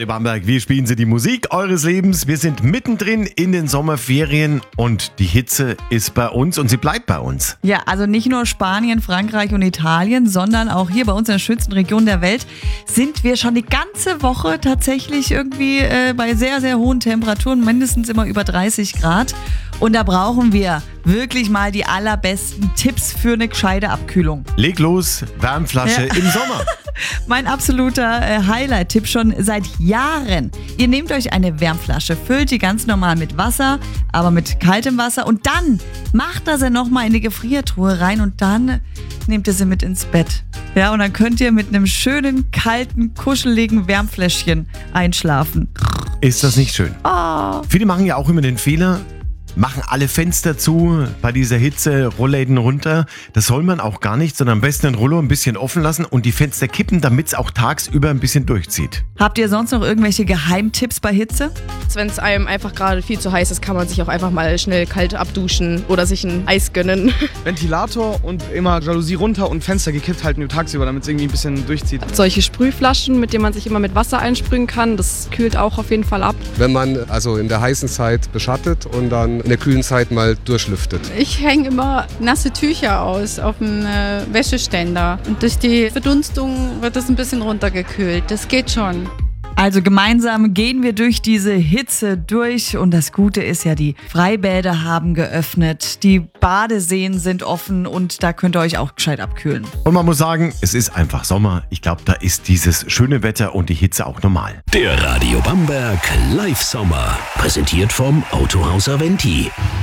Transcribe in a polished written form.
Radio Bamberg, wir spielen Sie die Musik eures Lebens. Wir sind mittendrin in den Sommerferien und die Hitze ist bei uns und sie bleibt bei uns. Ja, also nicht nur Spanien, Frankreich und Italien, sondern auch hier bei uns in der schönsten Region der Welt sind wir schon die ganze Woche tatsächlich irgendwie bei sehr, sehr hohen Temperaturen, mindestens immer über 30 Grad. Und da brauchen wir wirklich mal die allerbesten Tipps für eine gescheite Abkühlung. Leg los, Wärmflasche im Sommer. Mein absoluter Highlight-Tipp schon seit Jahren. Ihr nehmt euch eine Wärmflasche, füllt die ganz normal mit Wasser, aber mit kaltem Wasser und dann macht ihr sie nochmal in die Gefriertruhe rein und dann nehmt ihr sie mit ins Bett. Ja, und dann könnt ihr mit einem schönen, kalten, kuscheligen Wärmfläschchen einschlafen. Ist das nicht schön? Oh. Viele machen ja auch immer den Fehler, machen alle Fenster zu bei dieser Hitze, Rollläden runter. Das soll man auch gar nicht, sondern am besten den Rollo ein bisschen offen lassen und die Fenster kippen, damit es auch tagsüber ein bisschen durchzieht. Habt ihr sonst noch irgendwelche Geheimtipps bei Hitze? Wenn es einem einfach gerade viel zu heiß ist, kann man sich auch einfach mal schnell kalt abduschen oder sich ein Eis gönnen. Ventilator und immer Jalousie runter und Fenster gekippt halten tagsüber, damit es irgendwie ein bisschen durchzieht. Solche Sprühflaschen, mit denen man sich immer mit Wasser einsprühen kann, das kühlt auch auf jeden Fall ab. Wenn man also in der heißen Zeit beschattet und dann in der kühlen Zeit mal durchlüftet. Ich hänge immer nasse Tücher aus auf dem Wäscheständer. Und durch die Verdunstung wird das ein bisschen runtergekühlt. Das geht schon. Also gemeinsam gehen wir durch diese Hitze durch und das Gute ist ja, die Freibäder haben geöffnet, die Badeseen sind offen und da könnt ihr euch auch gescheit abkühlen. Und man muss sagen, es ist einfach Sommer. Ich glaube, da ist dieses schöne Wetter und die Hitze auch normal. Der Radio Bamberg Live Sommer, präsentiert vom Autohaus Aventi.